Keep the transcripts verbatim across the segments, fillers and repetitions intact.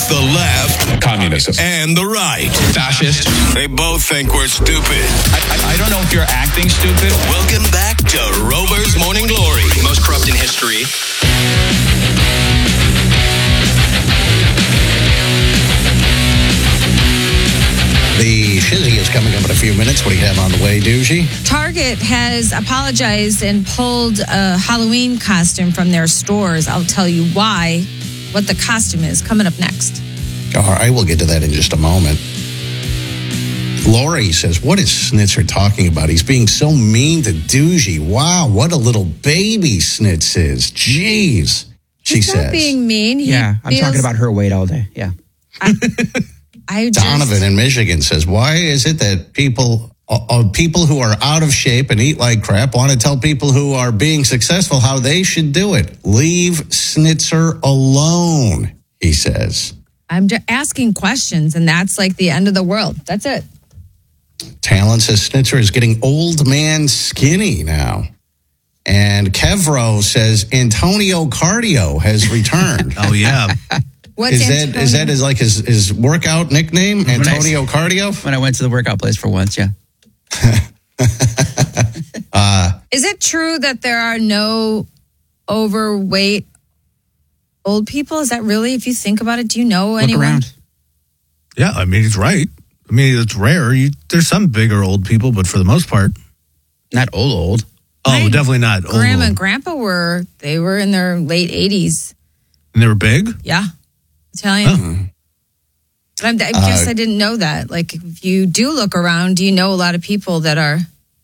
the left, communism, and the right. fascist. They both think we're stupid. I, I, I don't know if you're acting stupid. Welcome back to Rover's Morning Glory. Most corrupt in history. The shizzy is coming up in a few minutes. What do you have on the way, Doogie? Target has apologized and pulled a Halloween costume from their stores. I'll tell you why, what the costume is, coming up next. All right, we'll get to that in just a moment. Lori says, what is Snitzer talking about? He's being so mean to Doogie. Wow, what a little baby Snitz is. Jeez, she He's says. not being mean. He Yeah, I'm feels- talking about her weight all day. Yeah. I, I just, Donovan in Michigan says, why is it that people uh, uh, people who are out of shape and eat like crap want to tell people who are being successful how they should do it? Leave Snitzer alone, he says. I'm just asking questions, and that's like the end of the world. That's it. Talon says Snitzer is getting old man skinny now. And Kevro says Antonio Cardio has returned. Oh, yeah. What's is that is that his like his, his workout nickname, Antonio I, Cardio? When I went to the workout place for once, yeah. uh, Is it true that there are no overweight old people? Is that really, if you think about it, do you know Look anyone? around. Yeah, I mean, he's right. I mean, it's rare. You, there's some bigger old people, but for the most part. Not old, old. Oh, My definitely not old. Grandma old. and grandpa were, they were in their late eighties. And they were big? Yeah. Italian. Oh. But I'm, I guess I didn't know that. Like, if you do look around, do you know a lot of people that are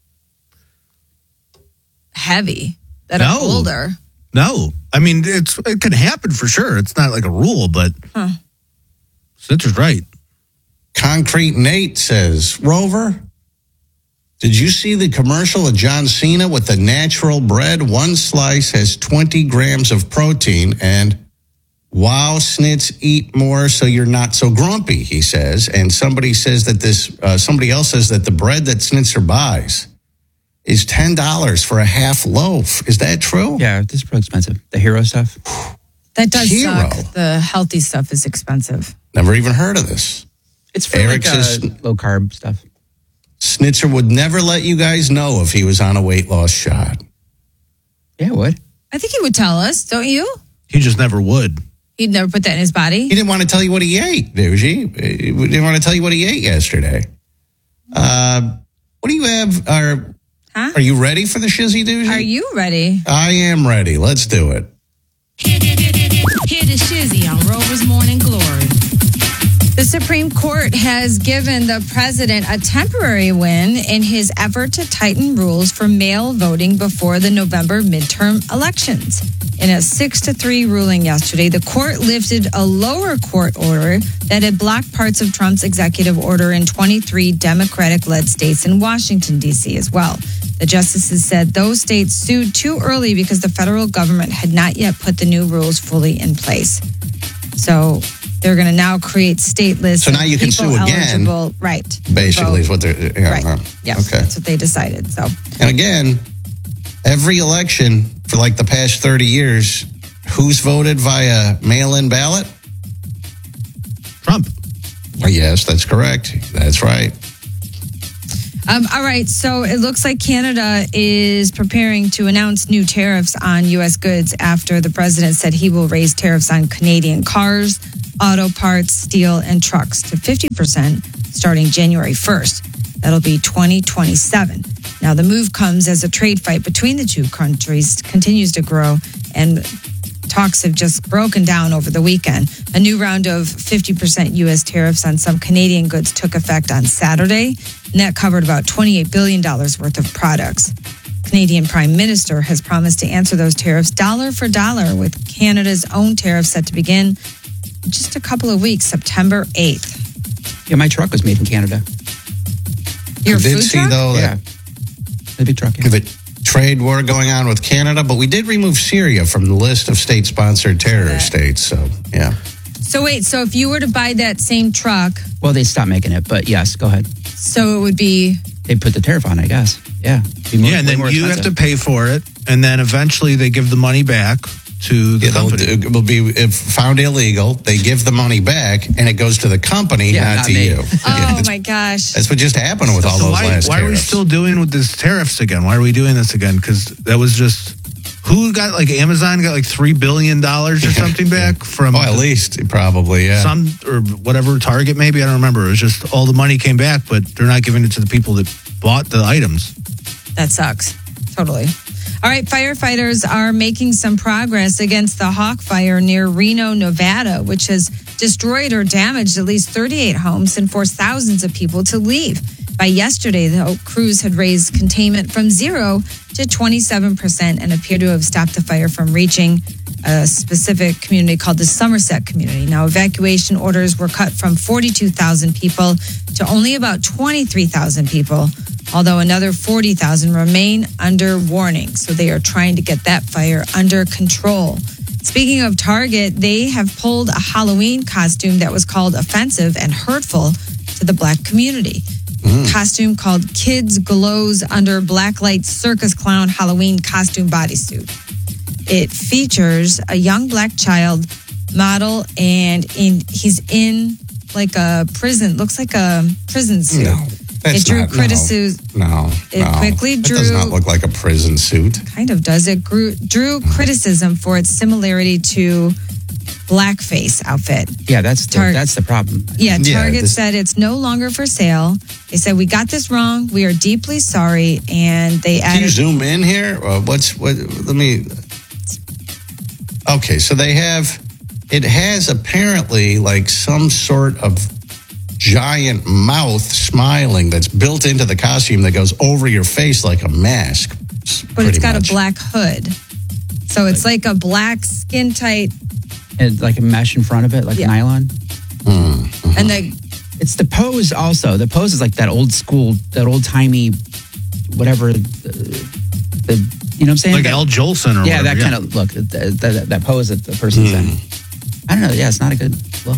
heavy, that No. are older? No. I mean, it's it can happen for sure. It's not like a rule, but Huh. Snitzer's right. Concrete Nate says, Rover, did you see the commercial of John Cena with the natural bread? One slice has twenty grams of protein and wow, Snitz, eat more so you're not so grumpy, he says. And somebody says that this, uh, somebody else says that the bread that Snitzer buys is ten dollars for a half loaf. Is that true? Yeah, this is pretty expensive. The hero stuff. That does Hero. suck. The healthy stuff is expensive. Never even heard of this. It's for Eric like, uh, says- low carb stuff. Snitzer would never let you guys know if he was on a weight loss shot. Yeah, it would. I think he would tell us, don't you? He just never would. He'd never put that in his body. He didn't want to tell you what he ate, did he? He didn't want to tell you what he ate yesterday. Uh, what do you have? Are, Huh? are you ready for the shizzy doozy? Are you ready? I am ready. Let's do it. Hear the shizzy on Rover's Morning Glory. The Supreme Court has given the president a temporary win in his effort to tighten rules for mail voting before the November midterm elections. In a six to three ruling yesterday, the court lifted a lower court order that had blocked parts of Trump's executive order in twenty-three Democratic-led states in Washington, D C as well. The justices said those states sued too early because the federal government had not yet put the new rules fully in place. So they're going to now create state lists. So now of you can people sue again, eligible, right? to Basically, vote. is what they're. Yeah, Right. huh. Yeah. Okay. That's what they decided. So And again, every election for like the past thirty years, who's voted via mail-in ballot? Trump. Oh, yes, that's correct. That's right. Um, all right, so it looks like Canada is preparing to announce new tariffs on U S goods after the president said he will raise tariffs on Canadian cars, auto parts, steel, and trucks to fifty percent starting January first. That'll be twenty twenty-seven. Now, the move comes as a trade fight between the two countries continues to grow, and talks have just broken down over the weekend. A new round of fifty percent U S tariffs on some Canadian goods took effect on Saturday, and that covered about twenty-eight billion dollars worth of products. Canadian Prime Minister has promised to answer those tariffs dollar for dollar, with Canada's own tariffs set to begin in just a couple of weeks, September eighth. Yeah, my truck was made in Canada. Your I did food see, truck? though, Yeah. that The big truck, yeah. the trade war going on with Canada, but we did remove Syria from the list of state-sponsored terrorist states. So, yeah. So wait, so if you were to buy that same truck, Well, they stopped making it, but yes, go ahead. so it would be They put the tariff on, I guess. Yeah. Be more- Yeah, and way then more you have to expensive. pay for it, and then eventually they give the money back. to the It'll, company. it will be if found illegal. They give the money back, and it goes to the company, Yeah, not, not to me. you. Oh that's, my gosh. that's what just happened with all So those why, last why are we tariffs. still doing with this tariffs again? Why are we doing this again? Because that was just who got like Amazon got like three billion dollars or something back from Oh, at least probably, yeah. some or whatever Target maybe I don't remember. It was just all the money came back, but they're not giving it to the people that bought the items. That sucks. Totally. All right, firefighters are making some progress against the Hawk Fire near Reno, Nevada, which has destroyed or damaged at least thirty-eight homes and forced thousands of people to leave. By yesterday, the crews had raised containment from zero to twenty-seven percent and appear to have stopped the fire from reaching a specific community called the Somerset community. Now, evacuation orders were cut from forty-two thousand people to only about twenty-three thousand people, although another forty thousand remain under warning. So they are trying to get that fire under control. Speaking of Target, they have pulled a Halloween costume that was called offensive and hurtful to the black community. Mm. Costume called Kids Glows Under Blacklight Circus Clown Halloween Costume Bodysuit. It features a young black child model, and in he's in like a prison, looks like a prison suit. No, that's it drew not, criticism. No, no, It no. quickly That drew- does not look like a prison suit. Kind of does. It grew, drew criticism for its similarity to blackface outfit. Yeah, that's the, Tar- that's the problem. Yeah, Yeah, Target this- said it's no longer for sale. They said, we got this wrong. We are deeply sorry. And they Can you added, zoom in here? Uh, what's what? Let me. Okay, so they have. It has apparently like some sort of giant mouth smiling that's built into the costume that goes over your face like a mask. but it's pretty got much. a black hood. So it's like a black skin tight, And like a mesh in front of it, like Yeah. nylon. Mm. and the It's the pose also. The pose is like that old school, that old timey, whatever. The, the you know what I'm saying? Like That- Al Jolson or yeah, whatever. that kind of look. That, that, that pose that the person's in. I don't know. Yeah, it's not a good look.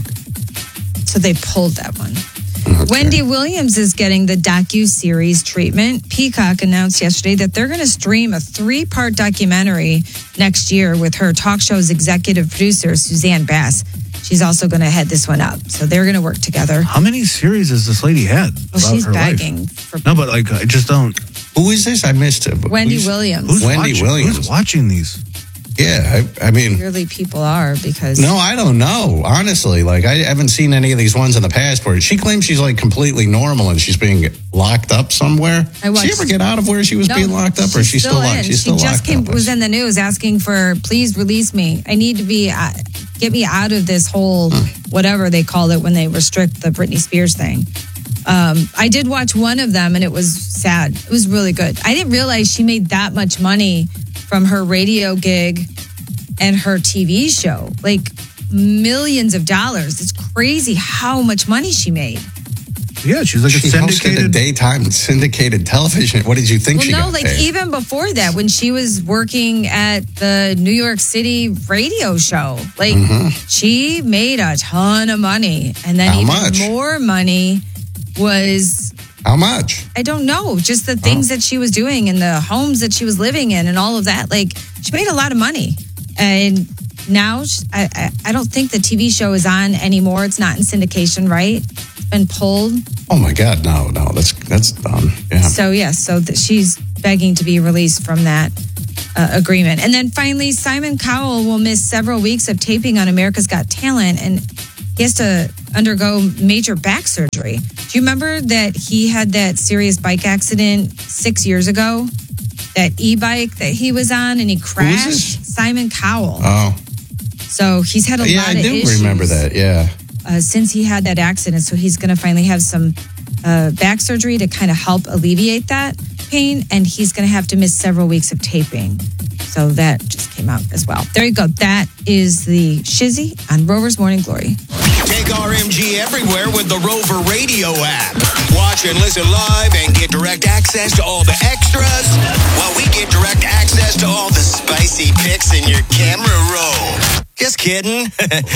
So they pulled that one. Wendy Williams is getting the docu-series treatment. Peacock announced yesterday that they're going to stream a three-part documentary next year with her talk show's executive producer, Suzanne Bass. She's also going to head this one up. So they're going to work together. How many series has this lady had? Well, about she's her life? begging for No, but like I just don't. Who is this? I missed it. Wendy Who's- Williams. Who's Wendy watching, Williams. Who's watching these? Yeah, I, I mean, Clearly people are because... no, I don't know. Honestly, like I haven't seen any of these ones in the past where she claims she's like completely normal and she's being locked up somewhere. I Did watched- she ever get out of where she was No, being locked up, or is she she's still locked? in. She's she still just locked came, up. was in the news asking for, please release me. I need to be, uh, get me out of this whole, whatever they called it when they restrict the Britney Spears thing. Um, I did watch one of them and it was sad. It was really good. I didn't realize she made that much money from her radio gig and her T V show. Like millions of dollars. It's crazy how much money she made. Yeah, she's like a She hosted a syndicated. daytime syndicated television. What did you think Well, she no, got like paid? even before that, when she was working at the New York City radio show, like she made a ton of money. And then How even much? more money was, How much? I don't know, just the things that she was doing and the homes that she was living in and all of that. Like she made a lot of money. And now sh- I, I, I don't think the T V show is on anymore. It's not in syndication, right? It's been pulled. Oh my God, no, no, that's that's done. Yeah. So, yes, so that she's begging to be released from that uh, agreement. And then finally, Simon Cowell will miss several weeks of taping on America's Got Talent, and he has to undergo major back surgery. Do you remember that he had that serious bike accident six years ago? That e-bike that he was on and he crashed? this? Simon Cowell. Oh, So he's had a yeah, lot I of do issues. remember that. Yeah. Uh, since he had that accident. So he's going to finally have some uh, back surgery to kind of help alleviate that pain. And he's going to have to miss several weeks of taping. So that just came out as well. There you go. That is the Shizzy on Rover's Morning Glory. Take R M G everywhere with the Rover Radio app. Watch and listen live and get direct access to all the extras, while we get direct access to all the spicy pics in your camera roll. Just kidding.